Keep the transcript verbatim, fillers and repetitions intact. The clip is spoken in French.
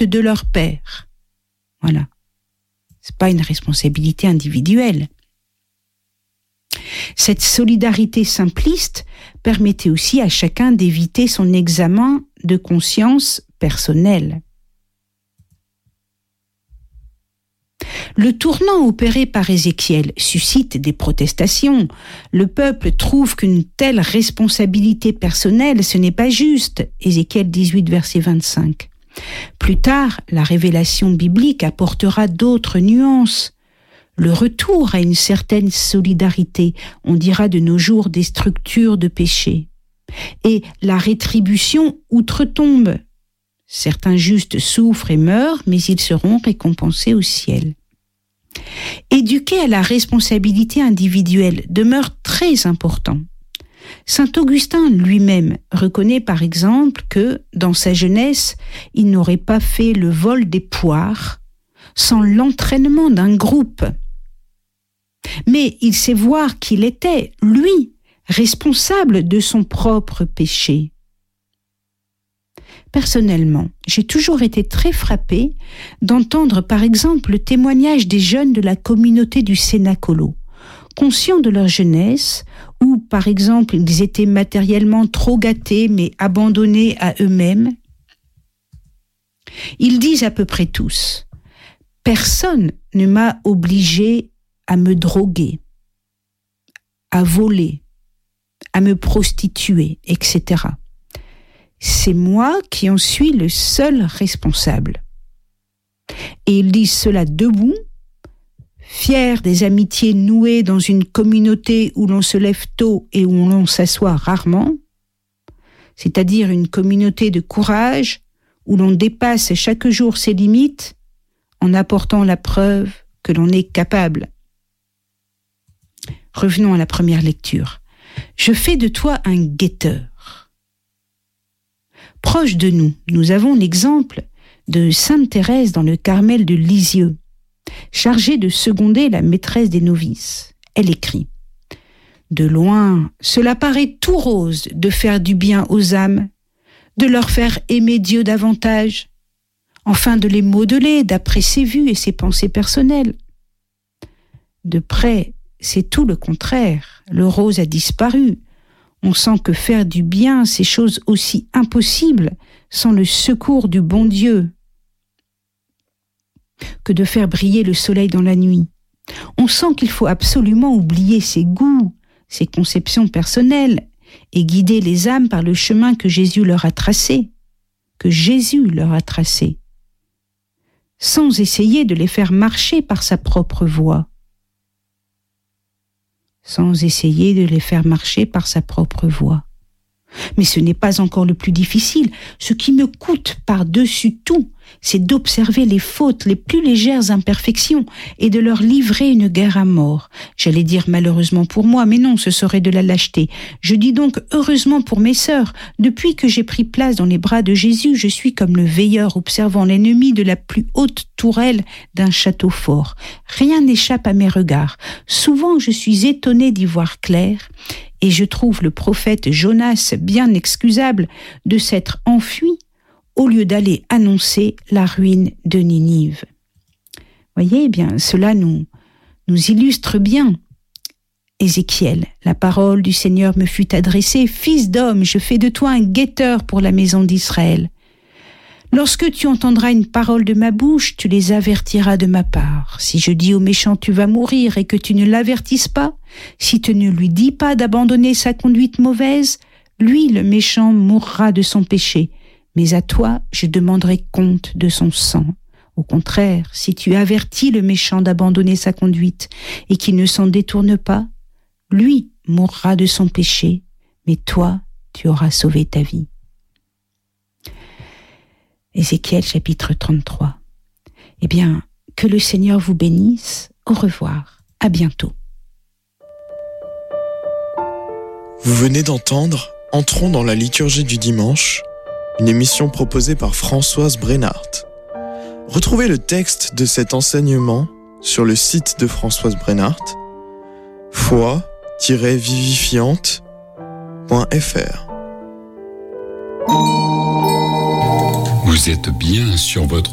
fautes de leur père. Voilà. C'est pas une responsabilité individuelle. Cette solidarité simpliste permettait aussi à chacun d'éviter son examen de conscience personnel. Le tournant opéré par Ézéchiel suscite des protestations. Le peuple trouve qu'une telle responsabilité personnelle, ce n'est pas juste. Ézéchiel dix-huit, verset vingt-cinq. Plus tard, la révélation biblique apportera d'autres nuances. Le retour à une certaine solidarité, on dira de nos jours des structures de péché. Et la rétribution outre-tombe. Certains justes souffrent et meurent, mais ils seront récompensés au ciel. Éduquer à la responsabilité individuelle demeure très important. Saint Augustin lui-même reconnaît par exemple que, dans sa jeunesse, il n'aurait pas fait le vol des poires sans l'entraînement d'un groupe. Mais il sait voir qu'il était, lui, responsable de son propre péché. Personnellement, j'ai toujours été très frappée d'entendre par exemple le témoignage des jeunes de la communauté du Cénacolo, conscients de leur jeunesse, où par exemple ils étaient matériellement trop gâtés mais abandonnés à eux-mêmes. Ils disent à peu près tous « Personne ne m'a obligé à me droguer, à voler, à me prostituer, et cetera. C'est moi qui en suis le seul responsable. » Et ils disent cela debout, fiers des amitiés nouées dans une communauté où l'on se lève tôt et où l'on s'assoit rarement, c'est-à-dire une communauté de courage où l'on dépasse chaque jour ses limites en apportant la preuve que l'on est capable. Revenons à la première lecture. Je fais de toi un guetteur. Proche de nous, nous avons l'exemple de Sainte Thérèse dans le Carmel de Lisieux, chargée de seconder la maîtresse des novices. Elle écrit « De loin, cela paraît tout rose de faire du bien aux âmes, de leur faire aimer Dieu davantage, enfin de les modeler d'après ses vues et ses pensées personnelles. De près, c'est tout le contraire. Le rose a disparu. On sent que faire du bien, c'est chose aussi impossible sans le secours du bon Dieu que de faire briller le soleil dans la nuit. On sent qu'il faut absolument oublier ses goûts, ses conceptions personnelles et guider les âmes par le chemin que Jésus leur a tracé, que Jésus leur a tracé, sans essayer de les faire marcher par sa propre voie. sans essayer de les faire marcher par sa propre voie. Mais ce n'est pas encore le plus difficile. Ce qui me coûte par-dessus tout, c'est d'observer les fautes, les plus légères imperfections, et de leur livrer une guerre à mort. J'allais dire malheureusement pour moi, mais non, ce serait de la lâcheté. Je dis donc heureusement pour mes sœurs. Depuis que j'ai pris place dans les bras de Jésus, je suis comme le veilleur observant l'ennemi de la plus haute tourelle d'un château fort. Rien n'échappe à mes regards. Souvent, je suis étonnée d'y voir clair, et je trouve le prophète Jonas bien excusable de s'être enfui au lieu d'aller annoncer la ruine de Ninive. Voyez, eh bien, cela nous, nous illustre bien. Ézéchiel, la parole du Seigneur me fut adressée, « Fils d'homme, je fais de toi un guetteur pour la maison d'Israël. Lorsque tu entendras une parole de ma bouche, tu les avertiras de ma part. Si je dis au méchant, tu vas mourir, et que tu ne l'avertisses pas, si tu ne lui dis pas d'abandonner sa conduite mauvaise, lui, le méchant, mourra de son péché. Mais à toi, je demanderai compte de son sang. Au contraire, si tu avertis le méchant d'abandonner sa conduite et qu'il ne s'en détourne pas, lui mourra de son péché, mais toi, tu auras sauvé ta vie. » Ézéchiel chapitre trente-trois. Eh bien, que le Seigneur vous bénisse. Au revoir. À bientôt. Vous venez d'entendre Entrons dans la liturgie du dimanche, une émission proposée par Françoise Brennart. Retrouvez le texte de cet enseignement sur le site de Françoise Brennart, foi tiret vivifiante point f r. Vous êtes bien sur votre